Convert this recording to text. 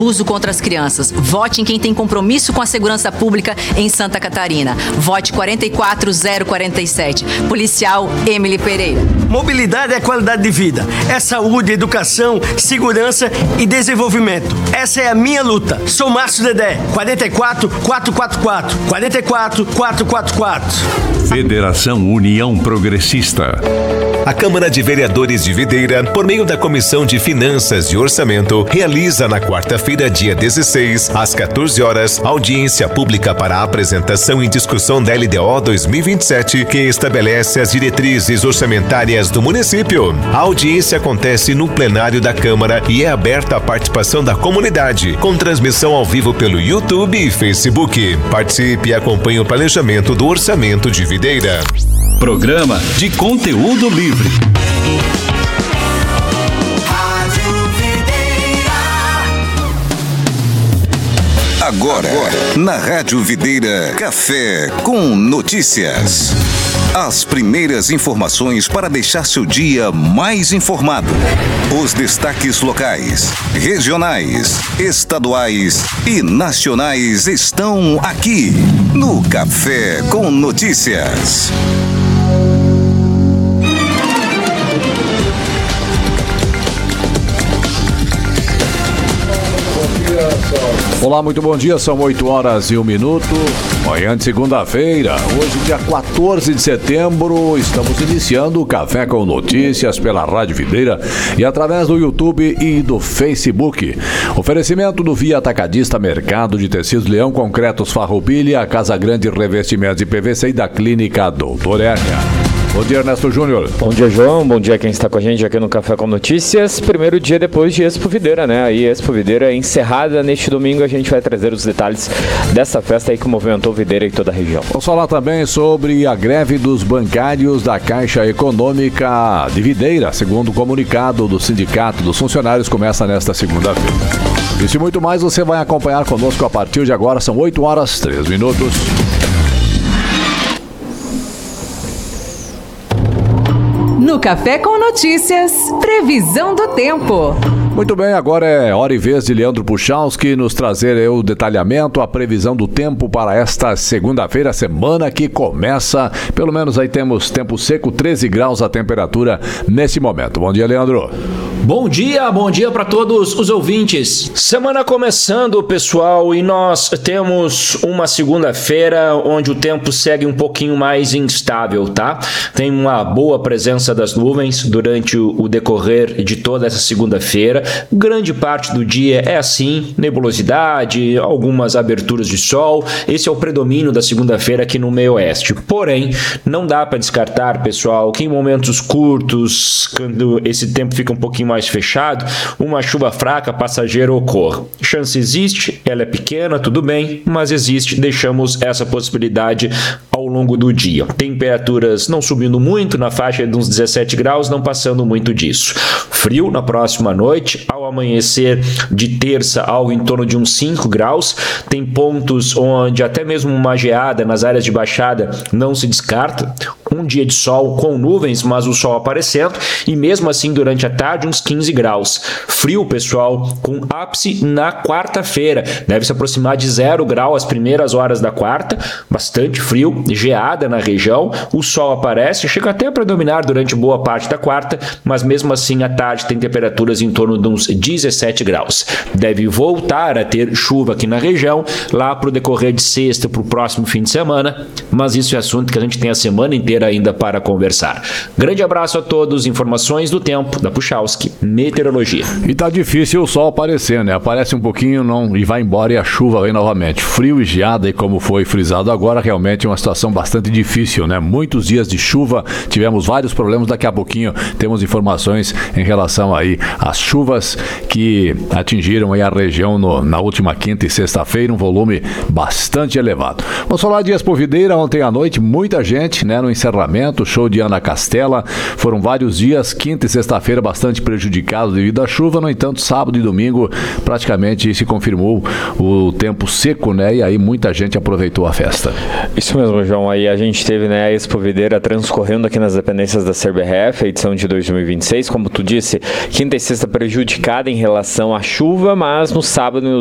Abuso contra as crianças. Vote em quem tem compromisso com a segurança pública em Santa Catarina. Vote 44047. Policial Emily Pereira. Mobilidade é qualidade de vida. É saúde, educação, segurança e desenvolvimento. Essa é a minha luta. Sou Márcio Dedé. 44444. 44444. Federação União Progressista. A Câmara de Vereadores de Videira, por meio da Comissão de Finanças e Orçamento, realiza na quarta-feira, dia 16, às 14 horas, audiência pública para a apresentação e discussão da LDO 2027, que estabelece as diretrizes orçamentárias do município. A audiência acontece no plenário da Câmara e é aberta à participação da comunidade, com transmissão ao vivo pelo YouTube e Facebook. Participe e acompanhe o planejamento do orçamento de Videira. Programa de conteúdo livre. Agora, na Rádio Videira, Café com Notícias. As primeiras informações para deixar seu dia mais informado. Os destaques locais, regionais, estaduais e nacionais estão aqui no Café com Notícias. Olá, muito bom dia, são 8 horas e 1 minuto, manhã de segunda-feira, hoje dia 14 de setembro, estamos iniciando o Café com Notícias pela Rádio Videira e através do YouTube e do Facebook. Oferecimento do Via Atacadista Mercado de Tecidos Leão, Concretos Farroupilha, Casa Grande Revestimentos e PVC e da Clínica Doutor Ernia. Bom dia, Ernesto Júnior. Bom dia, João. Bom dia quem está com a gente aqui no Café com Notícias. Primeiro dia depois de Expo Videira, né? Aí Expo Videira é encerrada neste domingo. A gente vai trazer os detalhes dessa festa aí que movimentou Videira e toda a região. Vamos falar também sobre a greve dos bancários da Caixa Econômica de Videira. Segundo o comunicado do Sindicato dos Funcionários, começa nesta segunda-feira. Isso e muito mais você vai acompanhar conosco a partir de agora. São 8 horas, 3 minutos. No Café com Notícias, previsão do tempo. Muito bem, agora é hora e vez de Leandro Puchalski nos trazer o detalhamento, a previsão do tempo para esta segunda-feira, semana que começa, pelo menos aí temos tempo seco, 13 graus a temperatura nesse momento. Bom dia, Leandro. Bom dia para todos os ouvintes. Semana começando, pessoal, e nós temos uma segunda-feira onde o tempo segue um pouquinho mais instável, tá? Tem uma boa presença das nuvens durante o decorrer de toda essa segunda-feira. Grande parte do dia é assim, nebulosidade, algumas aberturas de sol. Esse é o predomínio da segunda-feira aqui no meio oeste. Porém, não dá para descartar, pessoal, que em momentos curtos, quando esse tempo fica um pouquinho mais fechado, uma chuva fraca passageira ocorra. Chance existe, ela é pequena, tudo bem, mas existe, deixamos essa possibilidade ao longo do dia. Temperaturas não subindo muito, na faixa de uns 17 graus, não passando muito disso. Frio na próxima noite, ao amanhecer de terça, algo em torno de uns 5 graus. Tem pontos onde até mesmo uma geada nas áreas de baixada não se descarta. Um dia de sol com nuvens, mas o sol aparecendo, e mesmo assim durante a tarde uns 15 graus. Frio, pessoal, com ápice na quarta-feira. Deve se aproximar de 0 grau as primeiras horas da quarta. Bastante frio, geada na região. O sol aparece, chega até a predominar durante boa parte da quarta, mas mesmo assim à tarde tem temperaturas em torno de uns 17 graus. Deve voltar a ter chuva aqui na região, lá para o decorrer de sexta, para o próximo fim de semana, mas isso é assunto que a gente tem a semana inteira ainda para conversar. Grande abraço a todos, informações do tempo da Puchalski Meteorologia. E tá difícil o sol aparecer, né? Aparece um pouquinho não, e vai embora e a chuva vem novamente. Frio e geada, e como foi frisado agora, realmente é uma situação bastante difícil, né? Muitos dias de chuva, tivemos vários problemas, daqui a pouquinho temos informações em relação aí às chuvas que atingiram aí a região na última quinta e sexta-feira, um volume bastante elevado. Vamos falar de Expo Videira. Ontem à noite, muita gente, né, no encerramento, show de Ana Castela, foram vários dias, quinta e sexta-feira bastante prejudicados devido à chuva, no entanto, sábado e domingo praticamente se confirmou o tempo seco, né, e aí muita gente aproveitou a festa. Isso mesmo, João, aí a gente teve, né, a Expo Videira transcorrendo aqui nas dependências da CBRF, a edição de 2026, como tu disse, quinta e sexta prejudicada prejudicada em relação à chuva, mas no sábado